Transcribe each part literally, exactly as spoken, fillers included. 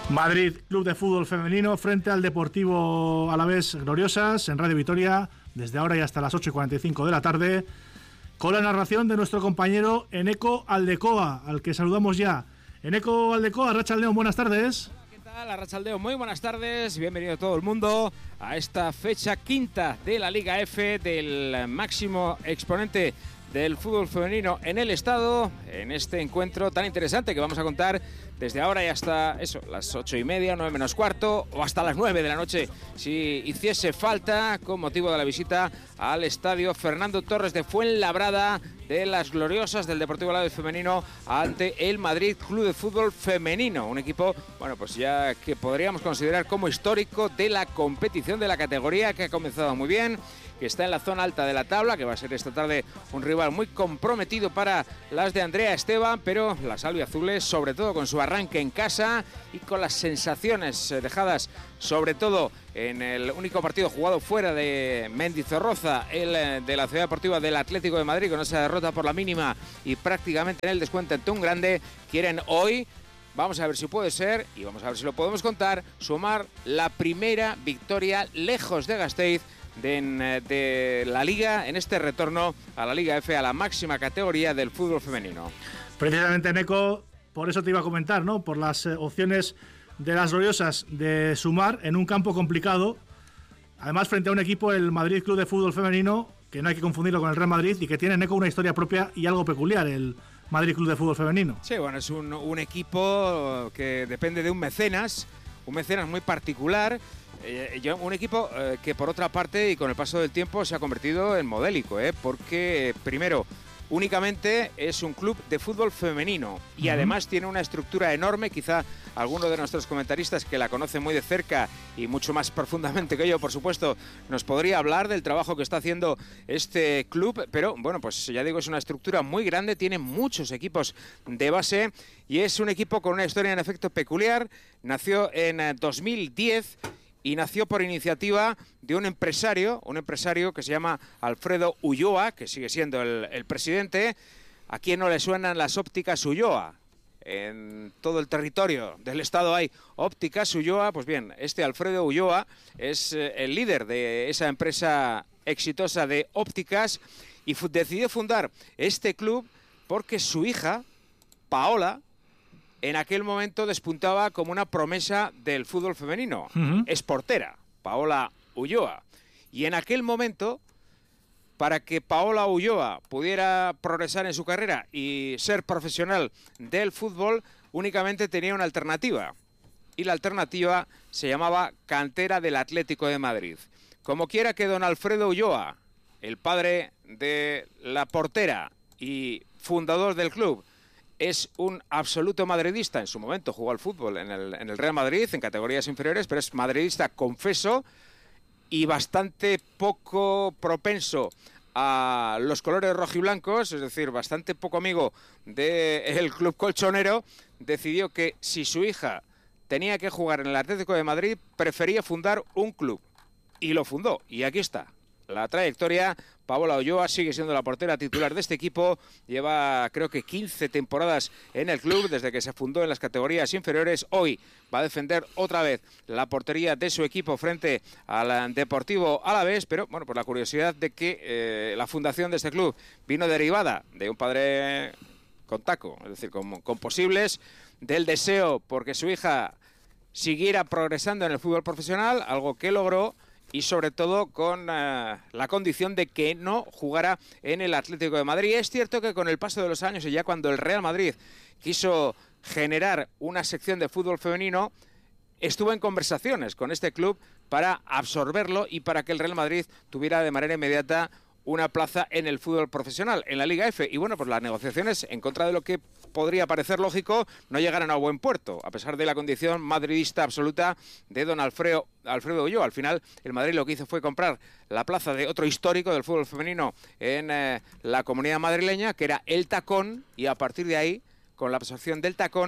Madrid, Club de Fútbol Femenino, frente al Deportivo Alavés Gloriosas, en Radio Vitoria, desde ahora y hasta las ocho y cuarenta y cinco de la tarde, con la narración de nuestro compañero Eneko Aldecoa, al que saludamos ya. Eneko Aldecoa, Arratsaldeon, buenas tardes. ¿Qué tal, Arratsaldeon? Muy buenas tardes, bienvenido todo el mundo a esta fecha quinta de la Liga F, del máximo exponente del fútbol femenino en el estado, en este encuentro tan interesante que vamos a contar desde ahora y hasta eso, las ocho y media, nueve menos cuarto o hasta las nueve de la noche, si hiciese falta, con motivo de la visita al estadio Fernando Torres de Fuenlabrada de las Gloriosas del Deportivo Alavés Femenino ante el Madrid Club de Fútbol Femenino, un equipo, bueno, pues ya que podríamos considerar como histórico de la competición de la categoría, que ha comenzado muy bien, que está en la zona alta de la tabla, que va a ser esta tarde un rival muy comprometido para las de Andrea Esteban, pero las albiazules, sobre todo con su arranque en casa y con las sensaciones dejadas, sobre todo en el único partido jugado fuera de Mendizorroza, el de la Ciudad Deportiva del Atlético de Madrid, con esa derrota por la mínima y prácticamente en el descuento ante un grande, quieren hoy, vamos a ver si puede ser, y vamos a ver si lo podemos contar, sumar la primera victoria lejos de Gasteiz De, de la Liga, en este retorno a la Liga F, a la máxima categoría del fútbol femenino. Precisamente, Neco, por eso te iba a comentar, ¿no? Por las eh, opciones de las Gloriosas de sumar en un campo complicado, además frente a un equipo, el Madrid Club de Fútbol Femenino, que no hay que confundirlo con el Real Madrid, y que tiene, Neco, una historia propia y algo peculiar, el Madrid Club de Fútbol Femenino. Sí, bueno, es un, un equipo que depende de un mecenas, un mecenas muy particular. Eh, un equipo eh, que por otra parte y con el paso del tiempo se ha convertido en modélico, eh, porque primero únicamente es un club de fútbol femenino y uh-huh. además tiene una estructura enorme. Quizá alguno de nuestros comentaristas que la conoce muy de cerca y mucho más profundamente que yo, por supuesto, nos podría hablar del trabajo que está haciendo este club, pero bueno, pues ya digo, es una estructura muy grande, tiene muchos equipos de base y es un equipo con una historia en efecto peculiar. Nació en dos mil diez y nació por iniciativa de un empresario, un empresario que se llama Alfredo Ulloa, que sigue siendo el, el presidente. ¿A quién no le suenan las ópticas Ulloa? En todo el territorio del estado hay ópticas Ulloa. Pues bien, este Alfredo Ulloa es eh, el líder de esa empresa exitosa de ópticas y fu- decidió fundar este club porque su hija, Paola, en aquel momento despuntaba como una promesa del fútbol femenino. Uh-huh. Es portera, Paola Ulloa. Y en aquel momento, para que Paola Ulloa pudiera progresar en su carrera y ser profesional del fútbol, únicamente tenía una alternativa. Y la alternativa se llamaba cantera del Atlético de Madrid. Como quiera que don Alfredo Ulloa, el padre de la portera y fundador del club, es un absoluto madridista. En su momento jugó al fútbol en el, en el Real Madrid, en categorías inferiores, pero es madridista confeso y bastante poco propenso a los colores rojiblancos, es decir, bastante poco amigo del club colchonero. Decidió que si su hija tenía que jugar en el Atlético de Madrid, prefería fundar un club. Y lo fundó. Y aquí está la trayectoria. Paola Ulloa sigue siendo la portera titular de este equipo, lleva creo que quince temporadas en el club desde que se fundó en las categorías inferiores. Hoy va a defender otra vez la portería de su equipo frente al Deportivo Alavés, pero bueno, por la curiosidad de que eh, la fundación de este club vino derivada de un padre con taco, es decir, con, con posibles, del deseo porque su hija siguiera progresando en el fútbol profesional, algo que logró, y sobre todo con uh, la condición de que no jugara en el Atlético de Madrid. Es cierto que con el paso de los años y ya cuando el Real Madrid quiso generar una sección de fútbol femenino, estuvo en conversaciones con este club para absorberlo y para que el Real Madrid tuviera de manera inmediata una plaza en el fútbol profesional, en la Liga F. Y bueno, pues las negociaciones, en contra de lo que podría parecer lógico, no llegaron a buen puerto, a pesar de la condición madridista absoluta de don Alfredo, Alfredo Ulloa. Al final, el Madrid lo que hizo fue comprar la plaza de otro histórico del fútbol femenino en eh, la comunidad madrileña, que era el Tacón, y a partir de ahí, con la absorción del Tacón,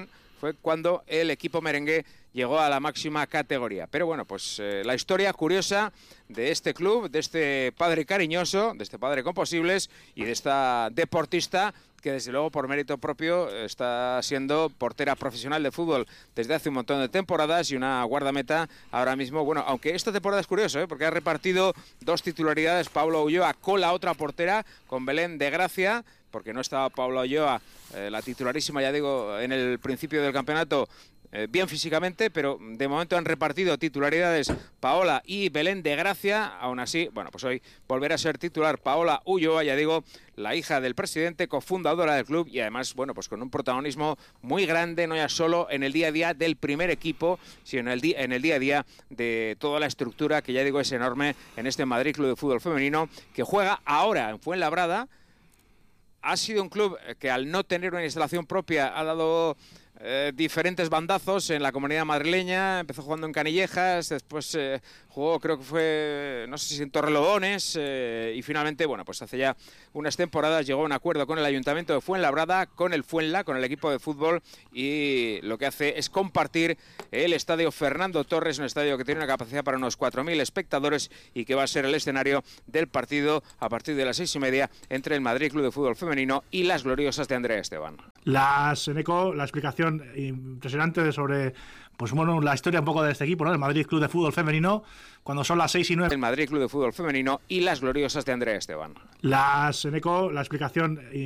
fue cuando el equipo merengue llegó a la máxima categoría. Pero bueno, pues eh, la historia curiosa de este club, de este padre cariñoso, de este padre con posibles y de esta deportista que desde luego por mérito propio está siendo portera profesional de fútbol desde hace un montón de temporadas y una guardameta ahora mismo. Bueno, aunque esta temporada es curioso, ¿eh? porque ha repartido dos titularidades Paula Ulloa con la otra portera, con Belén de Gracia, porque no estaba Paula Ulloa, eh, la titularísima, ya digo, en el principio del campeonato, Eh, bien físicamente, pero de momento han repartido titularidades Paola y Belén de Gracia. Aún así, bueno, pues hoy volverá a ser titular Paola Ulloa, ya digo, la hija del presidente, cofundadora del club y además, bueno, pues con un protagonismo muy grande, no ya solo en el día a día del primer equipo, sino en el, día, en el día a día de toda la estructura que ya digo es enorme en este Madrid Club de Fútbol Femenino, que juega ahora en Fuenlabrada. Ha sido un club que al no tener una instalación propia ha dado Eh, diferentes bandazos en la comunidad madrileña. Empezó jugando en Canillejas, después eh, jugó, creo que fue, no sé si en Torrelodones, eh, y finalmente, bueno, pues hace ya unas temporadas llegó a un acuerdo con el Ayuntamiento de Fuenlabrada, con el Fuenla, con el equipo de fútbol, y lo que hace es compartir el estadio Fernando Torres, un estadio que tiene una capacidad para unos cuatro mil espectadores y que va a ser el escenario del partido a partir de las seis y media entre el Madrid Club de Fútbol Femenino y las gloriosas de Andrea Esteban. Las, Eneco, la explicación impresionante de sobre, pues bueno, la historia un poco de este equipo, ¿no? El Madrid Club de Fútbol Femenino, cuando son las seis y nueve. El Madrid Club de Fútbol Femenino y las gloriosas de Andrea Esteban. Las, Eneco, la explicación